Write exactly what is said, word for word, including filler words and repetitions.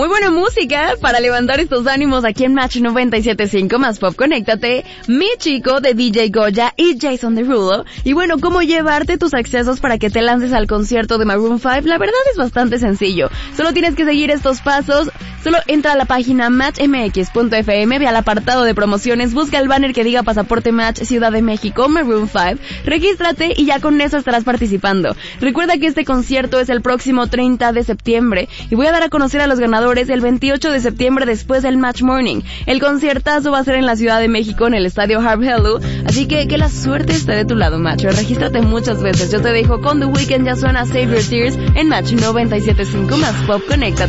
muy buena música para levantar estos ánimos aquí en Match noventa y siete punto cinco más Pop. Conéctate, Mi Chico de D J Goya y Jason Derulo. Y bueno, ¿cómo llevarte tus accesos para que te lances al concierto de Maroon cinco? La verdad es bastante sencillo. Solo tienes que seguir estos pasos. Solo entra a la página match m x punto f m, ve al apartado de promociones, busca el banner que diga Pasaporte Match Ciudad de México, Maroon cinco, regístrate y ya con eso estarás participando. Recuerda que este concierto es el próximo treinta de septiembre y voy a dar a conocer a los ganadores el veintiocho de septiembre después del Match Morning. El conciertazo va a ser en la Ciudad de México en el estadio Harp Hello, así que que la suerte esté de tu lado, macho. Regístrate muchas veces. Yo te dejo con The Weeknd, ya suena Save Your Tears en Match noventa y siete punto cinco más Pop. Conéctate.